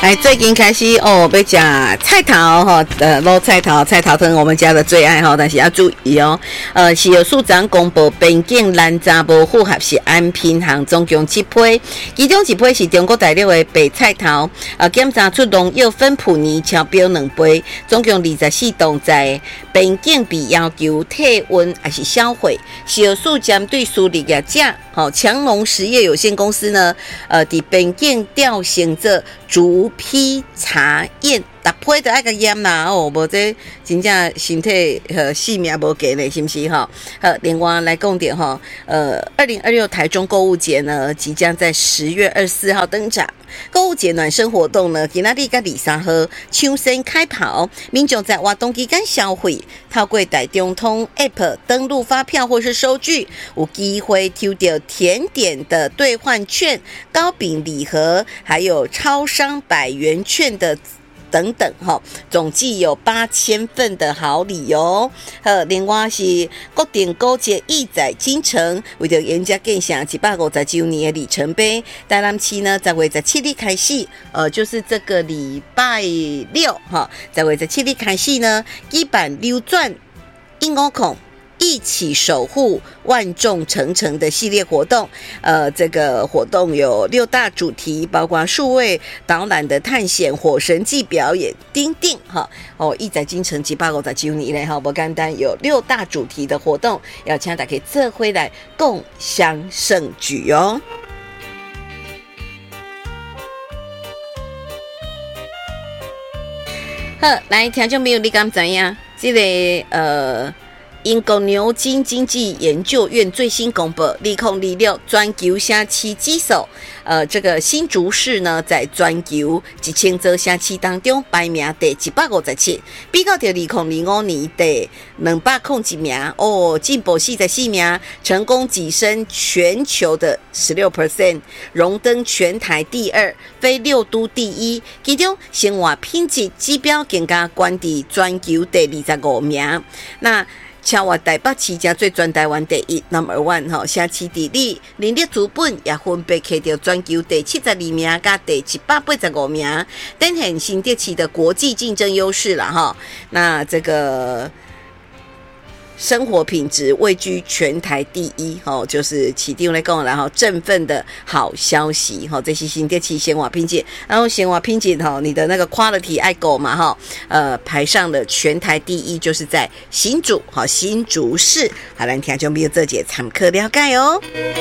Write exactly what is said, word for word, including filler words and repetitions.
哎，最近开始哦，要吃菜头哈，呃，卤菜头、菜头汤，我们家的最爱哈，但是要注意哦。呃，是由署长公布，边境拦查无符合是安平行总共七批，其中一批是中国大陆的白菜头，呃，检查出农药芬普尼超标两杯，总共二十四吨在边境被要求退温还是销毁。是由署针对苏力业者，好、哦、强农实业有限公司呢，呃，伫边境调行这逐批查验，逐批都爱个验啦哦，无这真正身体和性命无给呢，是不是哈？呃，另外来讲点哈，呃，二零二六台中购物节呢，即将在十月二十四号登场。购物节暖身活动呢，今仔日甲二三号抢先开跑，民众在活动期间消费，透过大中通 App 登录发票或是收据，有机会抽到甜点的兑换券、糕饼礼盒，还有超商百元券的等等哈，总计有八千份的好礼哦。呃，另外是国定高捷义载金城，为了严加更响一百五十周年的里程碑，台南市呢在为在七日开始，呃，就是这个礼拜六哈，在为在七日开始呢，基本流转英五孔。一起守护万众成城的系列活动，呃，这个活动有六大主题，包括数位导览的探险、火神祭表演、丁丁哈哦，义载金城一百五十周年嘞哈，不简单，有六大主题的活动，要请大家做回来共襄盛举哦。好，来听众朋友，你敢知影？这个呃。英国牛津经济研究院最新公布，二零二六全球城市指数，呃，这个新竹市呢，在全球一千座城市当中排名第一百五十七，比较到二零二五年第两百零一名，哦，进步四十四名，成功跻身全球的 百分之十六， 荣登全台第二，非六都第一。其中生活品质指标更加冠伫全球第二十五名。那超越台北市才最全台湾第一 number one 吼，城市地理、人力资本也分别摕到全球第七十二名甲第一百八十五名，展现新竹市的国际竞争优势啦哈。那这个生活品质位居全台第一，哦，就是起定来讲，然后振奋的好消息，哈，这是新竹市生活品质，然后生活品质，哈，你的那个 quality 爱狗嘛，哈，呃，排上了全台第一，就是在新竹，好，新竹市，好，咱听众朋友这节参考了解哦。